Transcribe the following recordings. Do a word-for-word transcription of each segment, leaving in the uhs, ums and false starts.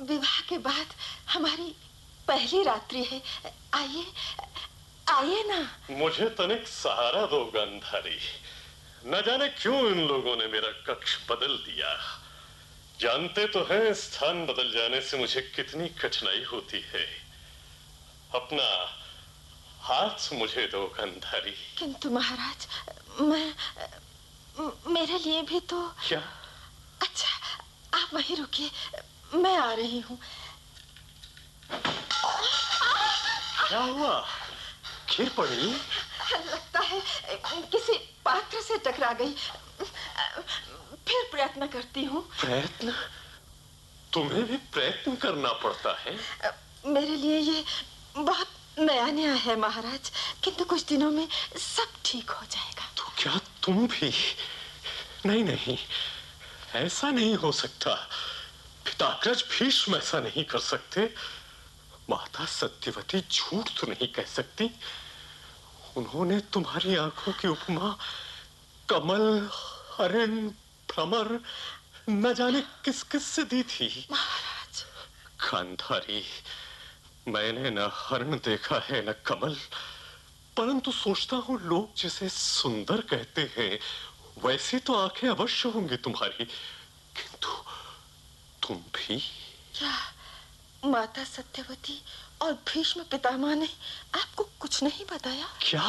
विवाह के बाद हमारी पहली रात्रि है। आइए आइए ना। मुझे तनिक सहारा दो गांधारी। न जाने क्यों इन लोगों ने मेरा कक्ष बदल दिया। जानते तो हैं स्थान बदल जाने से मुझे कितनी कठिनाई होती है। अपना हाथ मुझे दो गांधारी। किंतु महाराज, मैं मेरे लिए भी तो। क्या? अच्छा आप वहीं रुकिए, मैं आ रही हूँ। क्या हुआ? गिर पड़ी? लगता है किसी पात्र से टकरा गई। फिर प्रयत्न करती हूँ। प्रयत्न? तुम्हें भी प्रयत्न करना पड़ता है? मेरे लिए ये बहुत नया नया है महाराज, किंतु कुछ दिनों में सब ठीक हो जाएगा। तो क्या तुम भी? नहीं नहीं, ऐसा नहीं हो सकता। पिताग्रज भीष्म ऐसा नहीं कर सकते। माता सत्यवती झूठ तो नहीं कह सकती। उन्होंने तुम्हारी आंखों की उपमा कमल, हरण, भ्रमर न जाने किस किस से दी थी। महाराज। गांधारी, मैंने न हरण देखा है न कमल, परंतु सोचता हूं लोग जिसे सुंदर कहते हैं वैसी तो आंखें अवश्य होंगी तुम्हारी। किंतु तुम भी? क्या माता सत्यवती और भीष्म पितामह ने आपको कुछ नहीं बताया? क्या?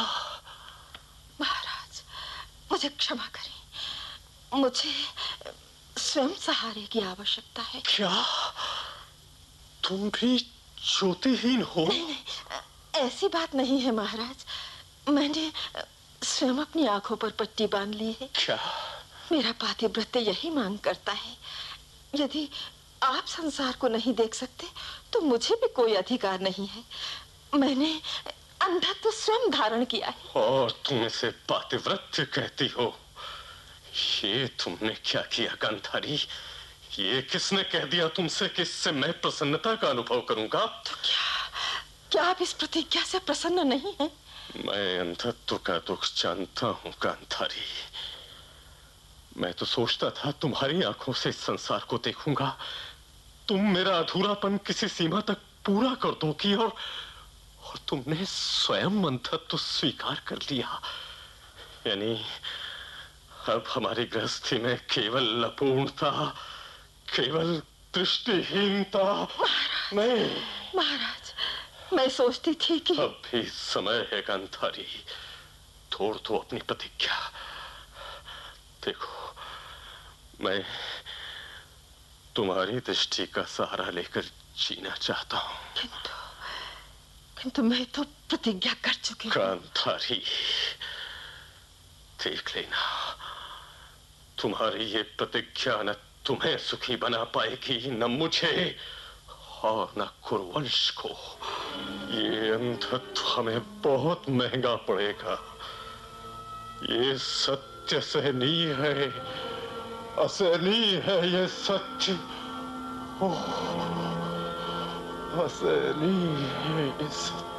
महाराज मुझे क्षमा करें, मुझे स्वयं सहारे की आवश्यकता है। क्या तुम भी ज्योतिहीन हो? नहीं नहीं, ऐसी बात नहीं है महाराज। मैंने स्वयं अपनी आंखों पर पट्टी बांध ली है। क्या? मेरा पातिव्रत्य यही मांग करता है। यदि आप संसार को नहीं देख सकते तो मुझे भी कोई अधिकार नहीं है। मैंने अंधत्व स्वयं धारण किया है। और तुम इसे पातिव्रत्य कहती हो? ये तुमने क्या किया गांधारी? ये किसने कह दिया तुमसे कि इससे मैं प्रसन्नता का अनुभव करूंगा? तो क्या क्या आप इस प्रतिज्ञा से प्रसन्न नहीं हैं? मैं अंधत्व का दुख जानता हूं गांधारी। मैं तो सोचता था तुम्हारी आंखों से इस संसार को देखूंगा, तुम मेरा अधूरापन किसी सीमा तक पूरा कर दोगी, और और तुमने स्वयं अंधत्व स्वीकार कर लिया। यानी अब हमारी गृहस्थी में केवल अपूर्णता, केवल दृष्टिहीनता। नहीं महाराज, मैं सोचती थी कि अब भी समय है गांधारी, तोड़ दो अपनी प्रतिज्ञा। देखो, मैं तुम्हारी दृष्टि का सहारा लेकर जीना चाहता हूं। किंतु किंतु मैं तो प्रतिज्ञा कर चुकी हूं। गांधारी, देख लेना, तुम्हारी ये प्रतिज्ञा न तुम्हें सुखी बना पाएगी, न मुझे और न कुरुवंश को। ये अंधत्व हमें बहुत महंगा पड़ेगा। ये सत्य सहनीय है, असहनीय है ये सत्य। ओह, असहनीय है ये सत्य।